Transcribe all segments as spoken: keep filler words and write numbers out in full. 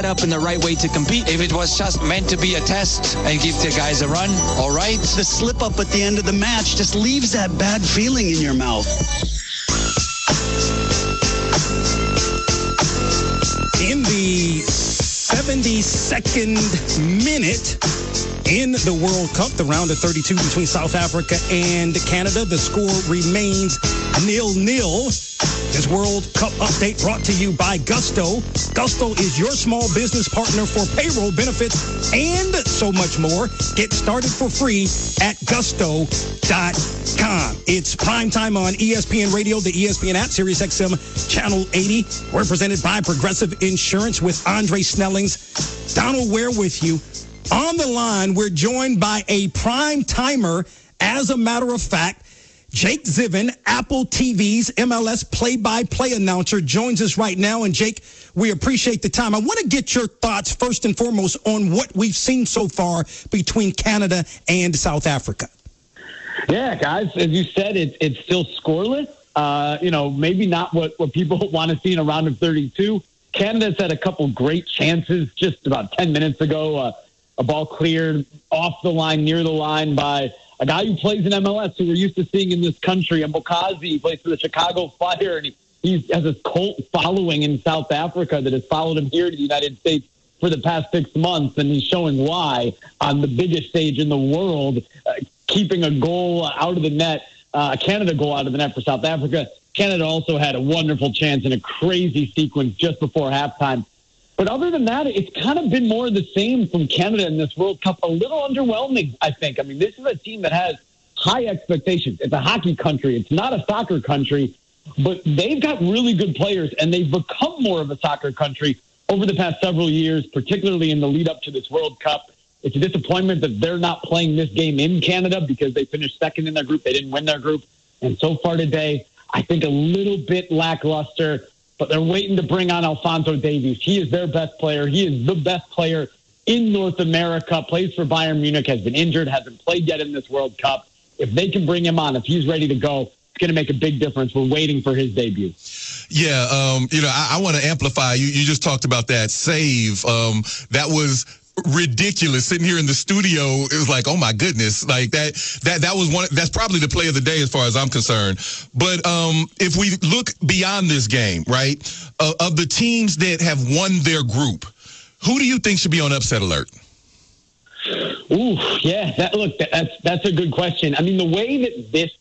up in the right way to compete. If it was just meant to be a test and give the guys a run, all right. The slip up at the end of the match just leaves that bad feeling in your mouth. In the seventy-second minute in the World Cup, the round of thirty-two between South Africa and Canada, the score remains nil-nil. This World Cup update brought to you by Gusto. Gusto is your small business partner for payroll, benefits, and so much more. Get started for free at gusto dot com. It's prime time on E S P N Radio, the E S P N app, Sirius X M Channel eighty. We're presented by Progressive Insurance with Andre Snellings. Donald Ware with you. On the line, we're joined by a prime timer. As a matter of fact, Jake Ziven, Apple T V's M L S play-by-play announcer, joins us right now. And, Jake, we appreciate the time. I want to get your thoughts, first and foremost, on what we've seen so far between Canada and South Africa. Yeah, guys, as you said, it, it's still scoreless. Uh, you know, maybe not what, what people want to see in a round of thirty-two. Canada's had a couple great chances just about ten minutes ago. Uh, a ball cleared off the line, near the line by a guy who plays in M L S, who we're used to seeing in this country. Mbokazi, he plays for the Chicago Fire, and he, he has a cult following in South Africa that has followed him here to the United States for the past six months, and he's showing why on the biggest stage in the world, uh, keeping a goal out of the net, uh, a Canada goal out of the net for South Africa. Canada also had a wonderful chance in a crazy sequence just before halftime. But other than that, it's kind of been more of the same from Canada in this World Cup. A little underwhelming, I think. I mean, this is a team that has high expectations. It's a hockey country. It's not a soccer country, but they've got really good players, and they've become more of a soccer country over the past several years, particularly in the lead up to this World Cup. It's a disappointment that they're not playing this game in Canada because they finished second in their group. They didn't win their group. And so far today, I think a little bit lackluster. But they're waiting to bring on Alphonso Davies. He is their best player. He is the best player in North America, plays for Bayern Munich, has been injured, hasn't played yet in this World Cup. If they can bring him on, if he's ready to go, it's going to make a big difference. We're waiting for his debut. Yeah, um, you know, I, I want to amplify. You, you just talked about that save. Um, that was ridiculous. Sitting here in the studio, it was like, oh my goodness, like that that that was one that's probably the play of the day as far as I'm concerned. But um if we look beyond this game, right, uh, of the teams that have won their group, who do you think should be on upset alert? Ooh, yeah, that look that's that's a good question. I mean, the way that this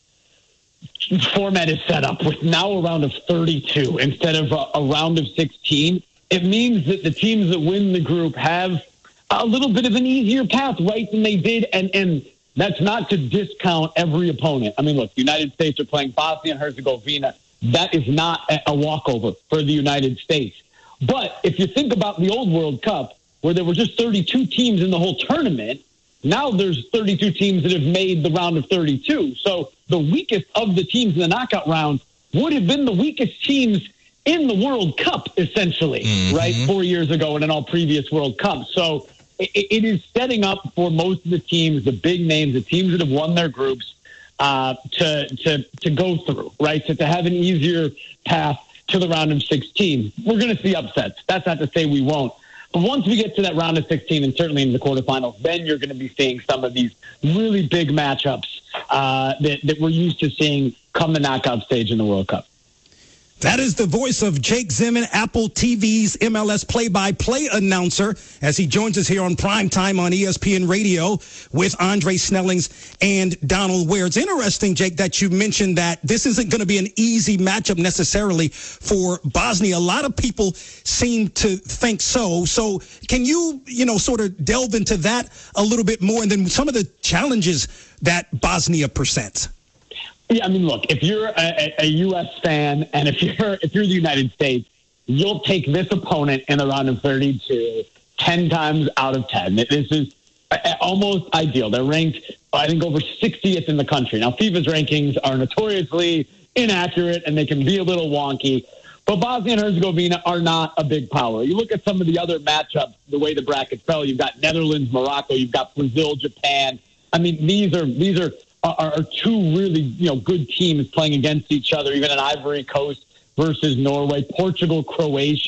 format is set up with now a round of thirty-two instead of a, a round of sixteen, it means that the teams that win the group have a little bit of an easier path, right, than they did. And, and that's not to discount every opponent. I mean, look, the United States are playing Bosnia and Herzegovina. That is not a walkover for the United States. But if you think about the old World Cup, where there were just thirty-two teams in the whole tournament, now there's thirty-two teams that have made the round of thirty-two. So the weakest of the teams in the knockout round would have been the weakest teams in the World Cup, essentially, mm-hmm. right, four years ago and in all previous World Cups. So it, it is setting up for most of the teams, the big names, the teams that have won their groups, uh, to to to go through, right, so to have an easier path to the round of sixteen. We're going to see upsets. That's not to say we won't. But once we get to that round of sixteen, and certainly in the quarterfinals, then you're going to be seeing some of these really big matchups uh, that, that we're used to seeing come the knockout stage in the World Cup. That is the voice of Jake Zimen, Apple T V's M L S play-by-play announcer, as he joins us here on Prime Time on E S P N Radio with Andre Snellings and Donald Ware. It's interesting, Jake, that you mentioned that this isn't going to be an easy matchup necessarily for Bosnia. A lot of people seem to think so. So can you, you know, sort of delve into that a little bit more, and then some of the challenges that Bosnia presents? Yeah, I mean, look, if you're a, a U S fan and if you're if you're the United States, you'll take this opponent in the round of thirty-two ten times out of ten. This is almost ideal. They're ranked, I think, over sixtieth in the country. Now, FIFA's rankings are notoriously inaccurate and they can be a little wonky, but Bosnia and Herzegovina are not a big power. You look at some of the other matchups, the way the bracket fell. You've got Netherlands, Morocco. You've got Brazil, Japan. I mean, these are these are. Are, are two really, you know, good teams playing against each other, even an Ivory Coast versus Norway, Portugal, Croatia.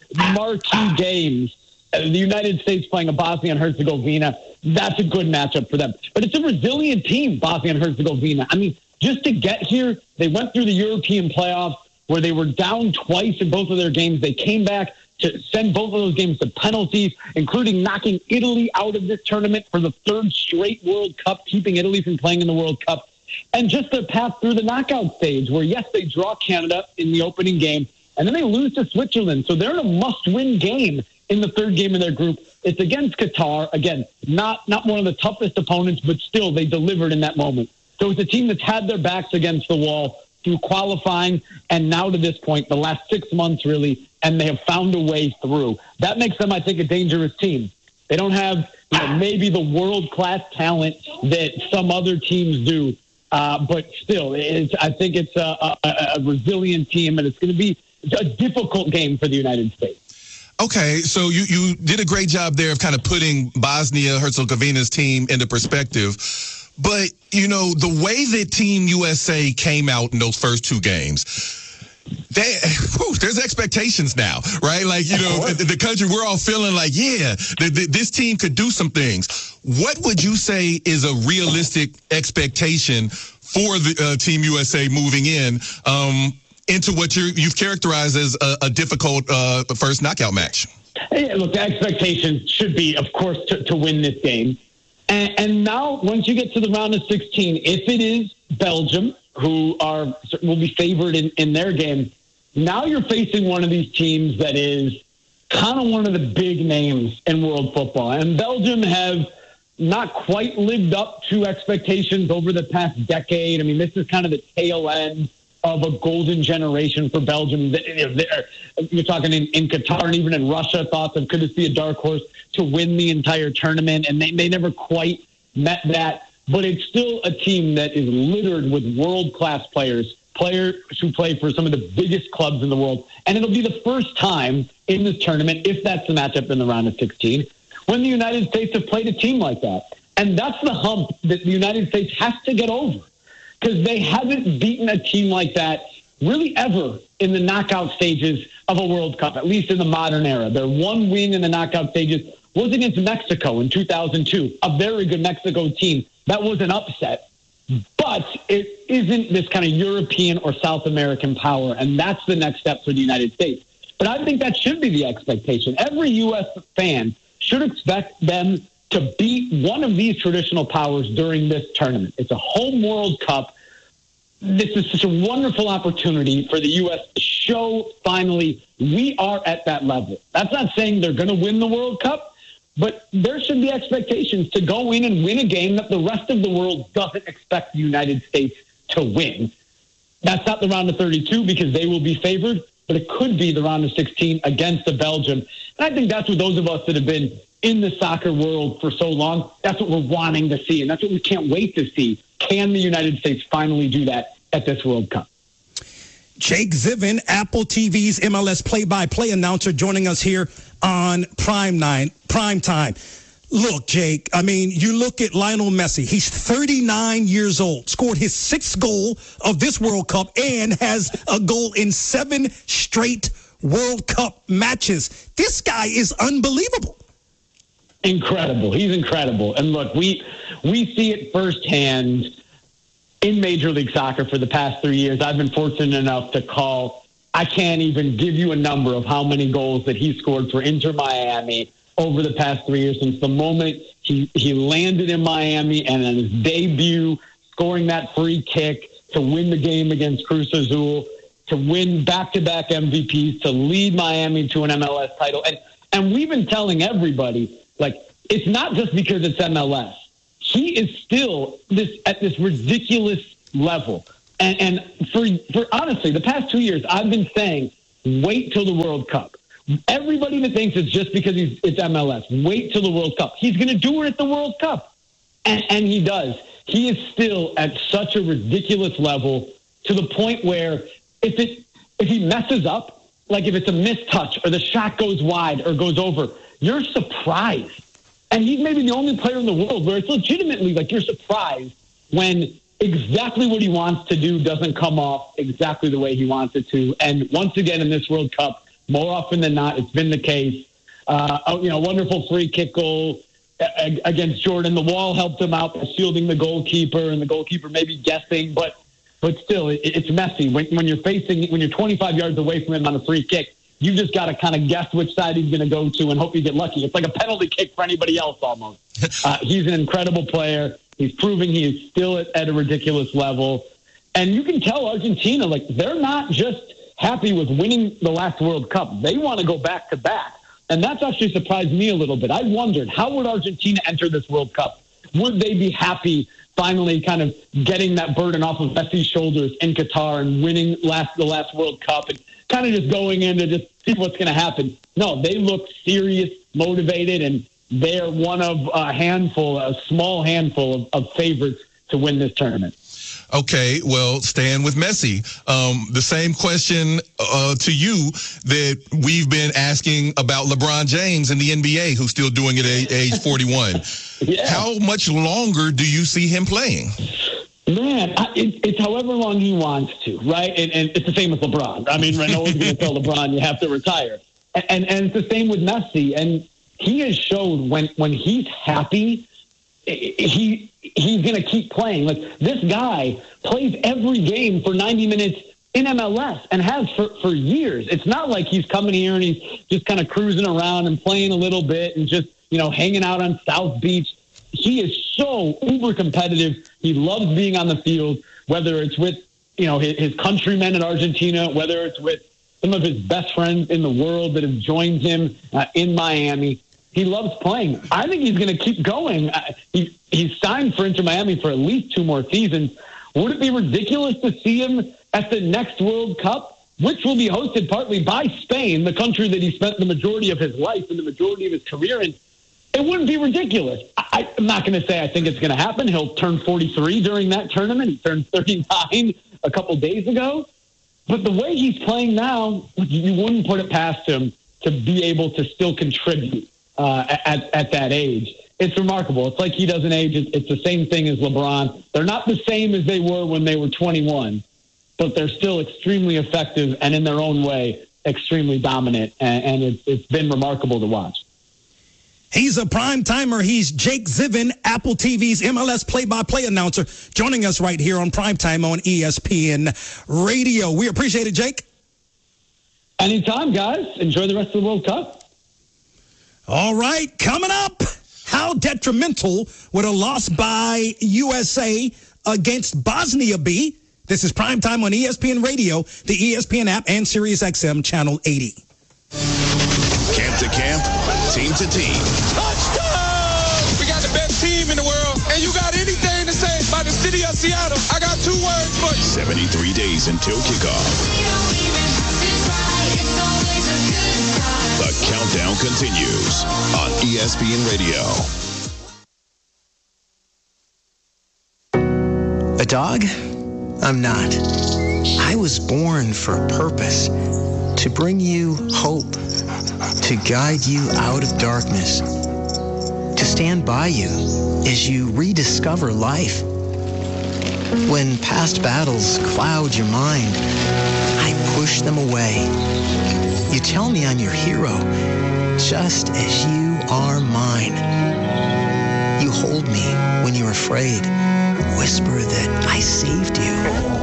marquee games, uh, the United States playing a Bosnia and Herzegovina, that's a good matchup for them. But it's a resilient team, Bosnia and Herzegovina. I mean, just to get here, they went through the European playoffs where they were down twice in both of their games. They came back to send both of those games to penalties, including knocking Italy out of this tournament for the third straight World Cup, keeping Italy from playing in the World Cup. And just their path through the knockout stage where, yes, they draw Canada in the opening game, and then they lose to Switzerland. So they're in a must-win game in the third game of their group. It's against Qatar. Again, not, not one of the toughest opponents, but still they delivered in that moment. So it's a team that's had their backs against the wall through qualifying and now to this point, the last six months really, and they have found a way through. That makes them, I think, a dangerous team. They don't have you know, maybe the world-class talent that some other teams do, uh, but still, it's, I think it's a, a, a resilient team, and it's going to be a difficult game for the United States. Okay, so you, you did a great job there of kind of putting Bosnia-Herzegovina's team into perspective. But, you know, the way that Team U S A came out in those first two games, they, whew, there's expectations now, right? Like, you know, the, the country, we're all feeling like, yeah, the, the, this team could do some things. What would you say is a realistic expectation for the uh, Team U S A moving in um, into what you're, you've characterized as a, a difficult uh, first knockout match? Hey, look, the expectation should be, of course, to, to win this game. And, and now, once you get to the round of sixteen, if it is Belgium, who are will be favored in, in their game, now you're facing one of these teams that is kind of one of the big names in world football. And Belgium have not quite lived up to expectations over the past decade. I mean, this is kind of the tail end of a golden generation for Belgium. You're talking in, in Qatar and even in Russia, thought of could this be a dark horse to win the entire tournament, and they, they never quite met that. But it's still a team that is littered with world-class players, players who play for some of the biggest clubs in the world. And it'll be the first time in this tournament, if that's the matchup in the round of sixteen, when the United States have played a team like that. And that's the hump that the United States has to get over, because they haven't beaten a team like that really ever in the knockout stages of a World Cup, at least in the modern era. Their one win in the knockout stages was against Mexico in two thousand two, a very good Mexico team. That was an upset, but it isn't this kind of European or South American power, and that's the next step for the United States. But I think that should be the expectation. Every U S fan should expect them to beat one of these traditional powers during this tournament. It's a home World Cup. This is such a wonderful opportunity for the U S to show finally we are at that level. That's not saying they're going to win the World Cup, but there should be expectations to go in and win a game that the rest of the world doesn't expect the United States to win. That's not the round of thirty-two because they will be favored, but it could be the round of sixteen against the Belgium. And I think that's what those of us that have been in the soccer world for so long, that's what we're wanting to see. And that's what we can't wait to see. Can the United States finally do that at this World Cup? Jake Ziven, Apple T V's M L S play-by-play announcer, joining us here on Prime Nine, Prime Time. Look, Jake, I mean, you look at Lionel Messi. He's thirty-nine years old, scored his sixth goal of this World Cup, and has a goal in seven straight World Cup matches. This guy is unbelievable. Incredible. He's incredible. And look, we we see it firsthand in Major League Soccer for the past three years. I've been fortunate enough to call, I can't even give you a number of how many goals that he scored for Inter Miami over the past three years, since the moment he, he landed in Miami and on his debut, scoring that free kick to win the game against Cruz Azul, to win back-to-back M V Ps, to lead Miami to an M L S title. And, and we've been telling everybody, like, it's not just because it's M L S. He is still this at this ridiculous level. And, and for, for honestly, the past two years, I've been saying, wait till the World Cup. Everybody that thinks it's just because he's, it's M L S, wait till the World Cup. He's going to do it at the World Cup. And, and he does. He is still at such a ridiculous level to the point where if it if he messes up, like if it's a missed touch or the shot goes wide or goes over, you're surprised. And he's maybe the only player in the world where it's legitimately like you're surprised when exactly what he wants to do doesn't come off exactly the way he wants it to. And once again in this World Cup, More often than not, it's been the case. Uh, oh, you know, wonderful free kick goal against Jordan. The wall helped him out by shielding the goalkeeper, and the goalkeeper maybe guessing, but but still, it, it's messy. When, when you're facing, when you're twenty-five yards away from him on a free kick, you just got to kind of guess which side he's going to go to and hope you get lucky. It's like a penalty kick for anybody else almost. Uh, he's an incredible player. He's proving he is still at, at a ridiculous level. And you can tell Argentina, like, they're not just happy with winning the last World Cup. They want to go back to back. And that's actually surprised me a little bit. I wondered, how would Argentina enter this World Cup? Would they be happy finally kind of getting that burden off of Messi's shoulders in Qatar and winning last the last World Cup and kind of just going in to just see what's going to happen? No, they look serious, motivated, and they're one of a handful, a small handful of, of favorites to win this tournament. Okay, well, staying with Messi, um, the same question uh, to you that we've been asking about LeBron James in the N B A, who's still doing it at age forty-one. Yeah. How much longer do you see him playing? Man, I, it, it's however long he wants to, right? And, and it's the same with LeBron. I mean, no one's going to tell LeBron you have to retire. And, and and it's the same with Messi. And he has showed when when he's happy, he he's going to keep playing. Like, this guy plays every game for ninety minutes in M L S and has for, for years. It's not like he's coming here and he's just kind of cruising around and playing a little bit and just, you know, hanging out on South Beach. He is so uber competitive. He loves being on the field, whether it's with, you know, his, his countrymen in Argentina, whether it's with some of his best friends in the world that have joined him uh, in Miami. He loves playing. I think he's going to keep going. Uh, he, he's signed for Inter Miami for at least two more seasons. Would it be ridiculous to see him at the next World Cup, which will be hosted partly by Spain, the country that he spent the majority of his life and the majority of his career in? It wouldn't be ridiculous. I, I'm not going to say I think it's going to happen. He'll turn forty-three during that tournament. He turned thirty-nine a couple days ago. But the way he's playing now, you wouldn't put it past him to be able to still contribute uh, at, at that age. It's remarkable. It's like he doesn't age. It's the same thing as LeBron. They're not the same as they were when they were twenty-one, but they're still extremely effective and in their own way, extremely dominant. And, and it's, it's been remarkable to watch. He's a prime timer. He's Jake Zivin, Apple T V's M L S play-by-play announcer, joining us right here on Primetime on E S P N Radio. We appreciate it, Jake. Anytime, guys. Enjoy the rest of the World Cup. All right, coming up, how detrimental would a loss by U S A against Bosnia be? This is Primetime on E S P N Radio, the E S P N app, and Sirius X M Channel eighty. Camp to camp, team to team. Touchdown! We got the best team in the world. And you got anything to say about the city of Seattle? I got two words for you. seventy-three days until kickoff. The countdown continues on E S P N Radio. A dog? I'm not. I was born for a purpose. To bring you hope. To guide you out of darkness. To stand by you as you rediscover life. When past battles cloud your mind, I push them away. You tell me I'm your hero, just as you are mine. You hold me when you're afraid, whisper that I saved you.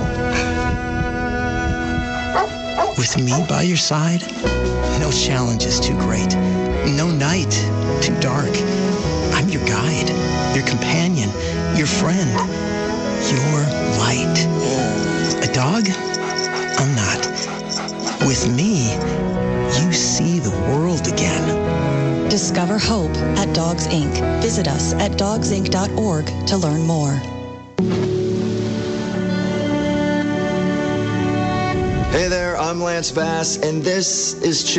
With me by your side, no challenge is too great, no night too dark. I'm your guide, your companion, your friend, your light. A dog? I'm not. With me, you see the world again. Discover hope at Dogs Incorporated. Visit us at dogs inc dot org to learn more. Hey there, I'm Lance Bass, and this is